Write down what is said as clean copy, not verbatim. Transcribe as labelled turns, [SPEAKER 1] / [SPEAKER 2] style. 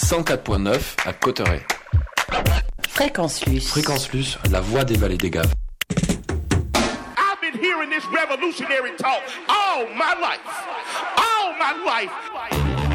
[SPEAKER 1] 104.9 à Cauterets.
[SPEAKER 2] Fréquence Luce.
[SPEAKER 1] Fréquence Luce, la voix des vallées des Gaves.
[SPEAKER 3] I've been hearing this revolutionary talk all my life. All my life.